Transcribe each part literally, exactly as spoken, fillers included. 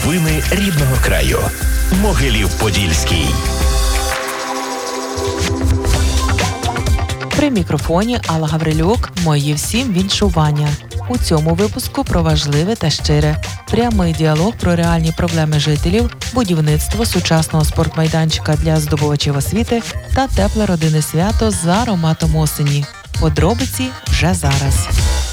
Новини рідного краю. Могилів-Подільський. При мікрофоні Алла Гаврилюк. Мої всім віншування. У цьому випуску про важливе та щире. Прямий діалог про реальні проблеми жителів, будівництво сучасного спортмайданчика для здобувачів освіти та тепле родинне свято за ароматом осені. Подробиці вже зараз.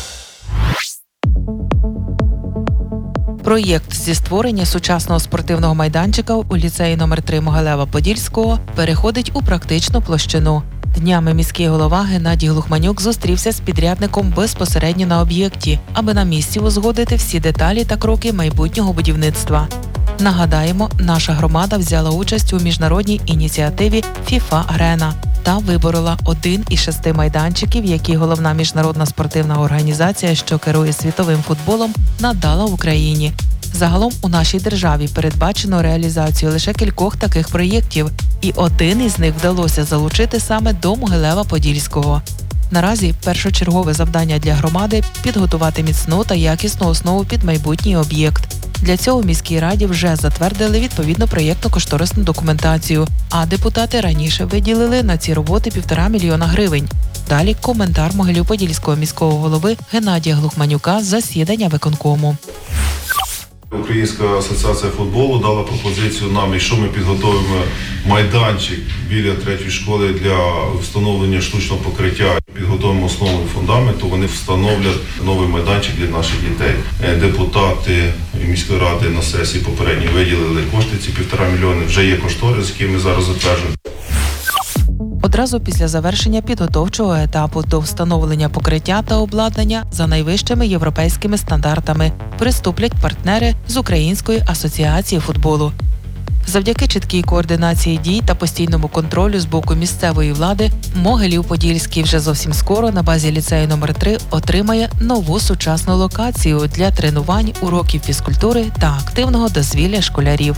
Проєкт зі створення сучасного спортивного майданчика у ліцеї номер три Могилева-Подільського переходить у практичну площину. Днями міський голова Геннадій Глухманюк зустрівся з підрядником безпосередньо на об'єкті, аби на місці узгодити всі деталі та кроки майбутнього будівництва. Нагадаємо, наша громада взяла участь у міжнародній ініціативі FIFA Arena та виборола один із шести майданчиків, які головна міжнародна спортивна організація, що керує світовим футболом, надала Україні. Загалом у нашій державі передбачено реалізацію лише кількох таких проєктів, і один із них вдалося залучити саме до Могилева-Подільського. Наразі першочергове завдання для громади – підготувати міцну та якісну основу під майбутній об'єкт. Для цього в міській раді вже затвердили відповідну проєктно-кошторисну документацію, а депутати раніше виділили на ці роботи півтора мільйона гривень. Далі коментар Могилів-Подільського міського голови Геннадія Глухманюка з засідання виконкому. Українська асоціація футболу дала пропозицію нам, якщо ми підготовимо майданчик біля третьої школи для встановлення штучного покриття, підготовимо основу фундамент, то вони встановлять новий майданчик для наших дітей. Депутати міської ради на сесії попередньо виділили кошти, ці півтора мільйони, вже є кошторис, який ми зараз затверджуємо. Одразу після завершення підготовчого етапу до встановлення покриття та обладнання за найвищими європейськими стандартами приступлять партнери з Української асоціації футболу. Завдяки чіткій координації дій та постійному контролю з боку місцевої влади, Могилів-Подільський вже зовсім скоро на базі ліцею номер три отримає нову сучасну локацію для тренувань, уроків фізкультури та активного дозвілля школярів.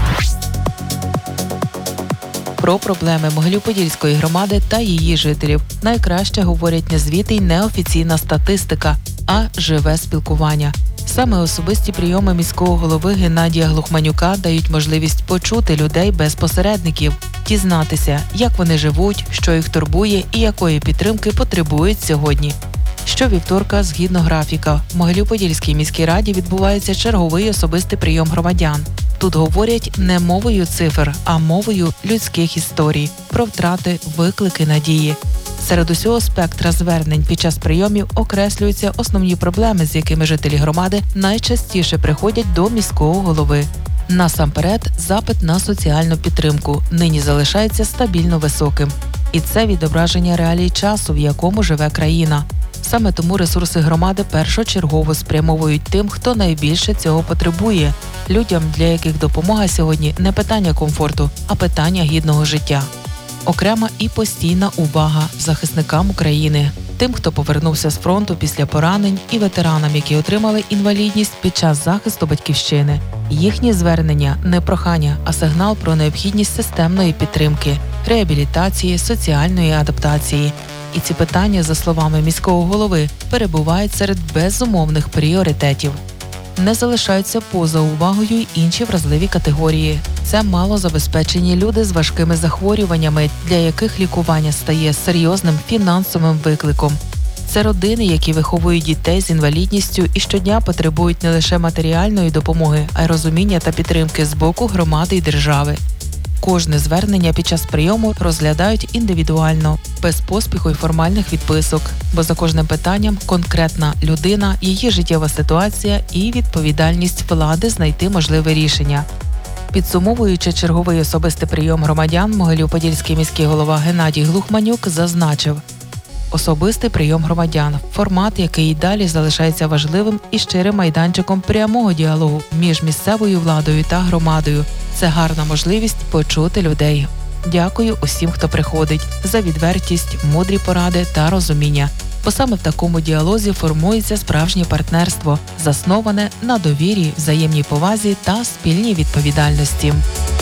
Про проблеми Могилів-Подільської громади та її жителів найкраще говорять не звіти й неофіційна статистика, а живе спілкування. Саме особисті прийоми міського голови Геннадія Глухманюка дають можливість почути людей без посередників, дізнатися, як вони живуть, що їх турбує і якої підтримки потребують сьогодні. Щовівторка, згідно графіка, в Могилів-Подільській міській раді відбувається черговий особистий прийом громадян. Тут говорять не мовою цифр, а мовою людських історій, про втрати, виклики, надії. Серед усього спектра звернень під час прийомів окреслюються основні проблеми, з якими жителі громади найчастіше приходять до міського голови. Насамперед, запит на соціальну підтримку нині залишається стабільно високим. І це відображення реалій часу, в якому живе країна. Саме тому ресурси громади першочергово спрямовують тим, хто найбільше цього потребує. Людям, для яких допомога сьогодні не питання комфорту, а питання гідного життя. Окрема і постійна увага захисникам України, тим, хто повернувся з фронту після поранень, і ветеранам, які отримали інвалідність під час захисту батьківщини. Їхні звернення – не прохання, а сигнал про необхідність системної підтримки, реабілітації, соціальної адаптації. І ці питання, за словами міського голови, перебувають серед безумовних пріоритетів. Не залишаються поза увагою й інші вразливі категорії. Це малозабезпечені люди з важкими захворюваннями, для яких лікування стає серйозним фінансовим викликом. Це родини, які виховують дітей з інвалідністю і щодня потребують не лише матеріальної допомоги, а й розуміння та підтримки з боку громади й держави. Кожне звернення під час прийому розглядають індивідуально, без поспіху й формальних відписок, бо за кожним питанням конкретна людина, її життєва ситуація і відповідальність влади знайти можливе рішення. Підсумовуючи черговий особистий прийом громадян, Могилів-Подільський міський голова Геннадій Глухманюк зазначив: особистий прийом громадян – формат, який і далі залишається важливим і щирим майданчиком прямого діалогу між місцевою владою та громадою. Це гарна можливість почути людей. Дякую усім, хто приходить, за відвертість, мудрі поради та розуміння. Бо саме в такому діалозі формується справжнє партнерство, засноване на довірі, взаємній повазі та спільній відповідальності.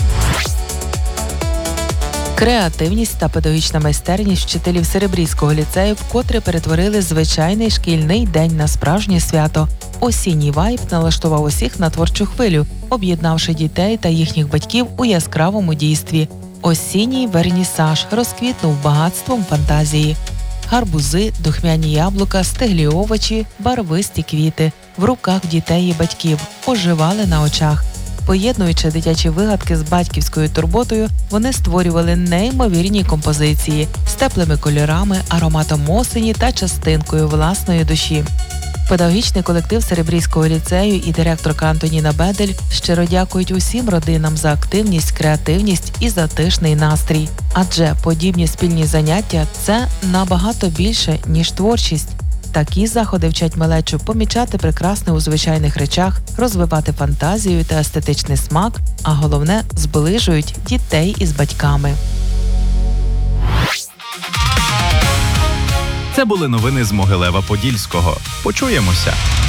Креативність та педагогічна майстерність вчителів Серебрійського ліцею вкотре перетворили звичайний шкільний день на справжнє свято. Осінній вайб налаштував усіх на творчу хвилю, об'єднавши дітей та їхніх батьків у яскравому дійстві. Осінній вернісаж розквітнув багатством фантазії. Гарбузи, духмяні яблука, стиглі овочі, барвисті квіти в руках дітей і батьків оживали на очах. Поєднуючи дитячі вигадки з батьківською турботою, вони створювали неймовірні композиції з теплими кольорами, ароматом осені та частинкою власної душі. Педагогічний колектив Серебрійського ліцею і директорка Антоніна Бедель щиро дякують усім родинам за активність, креативність і затишний настрій. Адже подібні спільні заняття – це набагато більше, ніж творчість. Такі заходи вчать малечу помічати прекрасне у звичайних речах, розвивати фантазію та естетичний смак, а головне – зближують дітей із батьками. Це були новини з Могилева-Подільського. Почуємося!